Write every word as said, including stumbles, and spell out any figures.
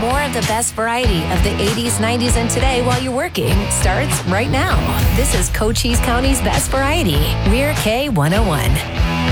More of the best variety of the eighties, nineties, and today while you're working starts right now. This is Cochise County's best variety. We're K one oh one.